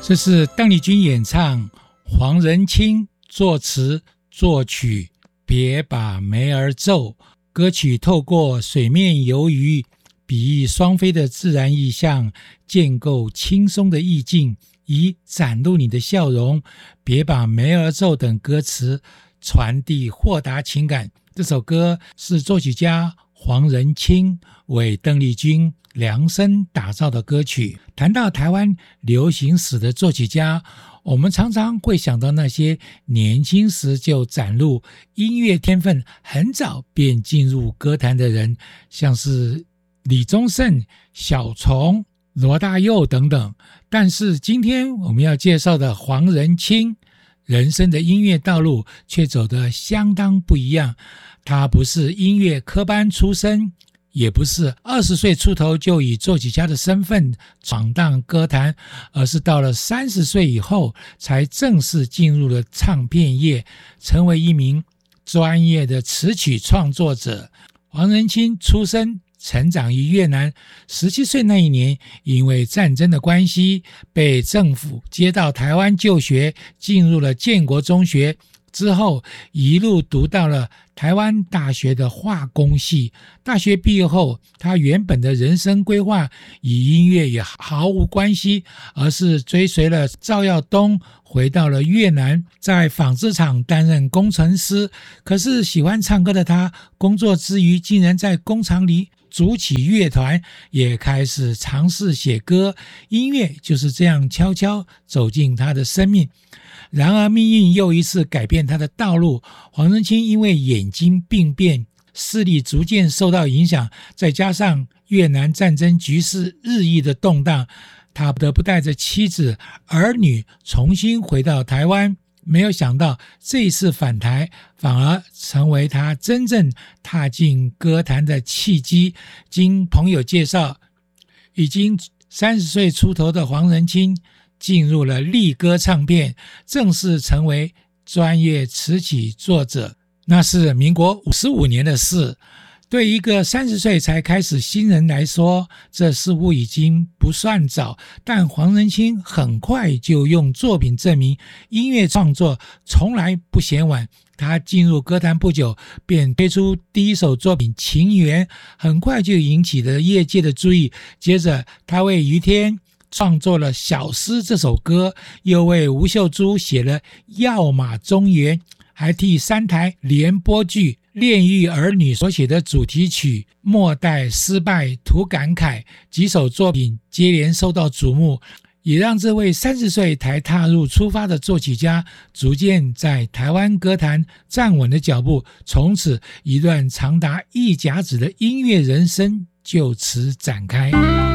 这是邓丽君演唱，黄仁清作词作曲，别把梅儿皱。歌曲透过水面游鱼，比喻双飞的自然意象，建构轻松的意境，以展露你的笑容，别把梅儿皱等歌词传递豁达情感。这首歌是作曲家黄仁清为邓丽君量身打造的歌曲。谈到台湾流行史的作曲家，我们常常会想到那些年轻时就展露音乐天分，很早便进入歌坛的人，像是李宗盛、小虫、罗大佑等等。但是今天我们要介绍的黄仁清，人生的音乐道路却走得相当不一样。他不是音乐科班出身，也不是20岁出头就以作曲家的身份闯荡歌坛，而是到了30岁以后才正式进入了唱片业，成为一名专业的词曲创作者。黄仁清出生成长于越南，17岁那一年因为战争的关系被政府接到台湾就学，进入了建国中学，之后一路读到了台湾大学的化工系。大学毕业后，他原本的人生规划与音乐也毫无关系，而是追随了赵耀东回到了越南，在纺织厂担任工程师。可是喜欢唱歌的他，工作之余竟然在工厂里组起乐团，也开始尝试写歌。音乐就是这样悄悄走进他的生命。然而命运又一次改变他的道路。黄仁清因为眼睛病变，视力逐渐受到影响，再加上越南战争局势日益的动荡，他不得不带着妻子儿女重新回到台湾。没有想到这一次返台反而成为他真正踏进歌坛的契机。经朋友介绍，已经30岁出头的黄仁清进入了力歌唱片，正式成为专业词曲作者。那是民国55年的事。对一个30岁才开始新人来说，这似乎已经不算早，但黄仁清很快就用作品证明音乐创作从来不嫌晚。他进入歌坛不久，便推出第一首作品《情缘》，很快就引起了业界的注意。接着他为于天创作了《小诗》这首歌，又为吴秀珠写了《要马中原》，还替3台联播剧《炼狱儿女》所写的主题曲《莫待失败徒感慨》，几首作品接连受到瞩目，也让这位30岁才踏入出发的作曲家逐渐在台湾歌坛站稳了脚步。从此一段长达1甲子的音乐人生就此展开。